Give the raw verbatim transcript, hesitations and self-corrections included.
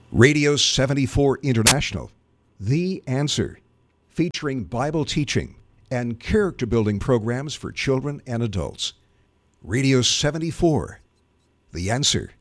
Radio seventy-four International, The Answer, featuring Bible teaching and character building programs for children and adults. Radio seventy-four, The Answer.